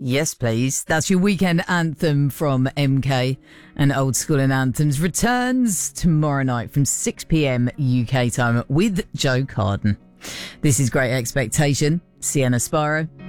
Yes, please. That's your weekend anthem from MK. And Old School and Anthems returns tomorrow night from 6 p.m. UK time with Joe Carden. This is Great Expectation, Sienna Sparrow.